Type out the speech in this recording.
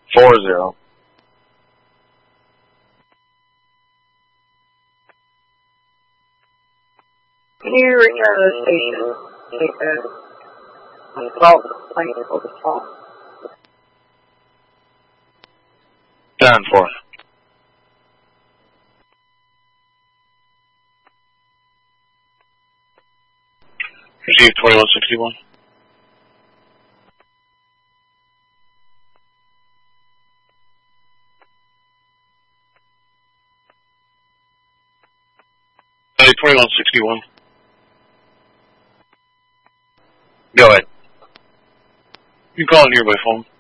40. Can you return to the station? Because I'm 12 complaints for the phone. 10-4. Receive 2161. Hey, 2161. Go ahead. You can call in here by phone.